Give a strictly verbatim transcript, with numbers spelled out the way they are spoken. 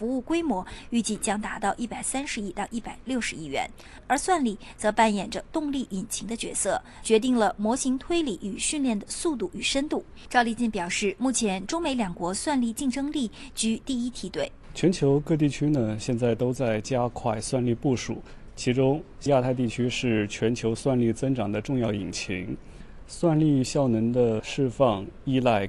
服务规模预计将达到一百三十亿到一百六十亿元，而算力则扮演着动力引擎的角色，决定了模型推理与训练的速度与深度。赵立坚表示，目前中美两国算力竞争力居第一梯队。 全球各地区呢，现在都在加快算力部署，其中亚太地区是全球算力增长的重要引擎。算力效能的释放依赖